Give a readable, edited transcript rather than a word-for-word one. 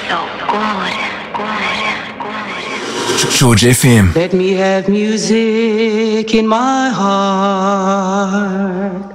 George FM. Let me have music in my heart.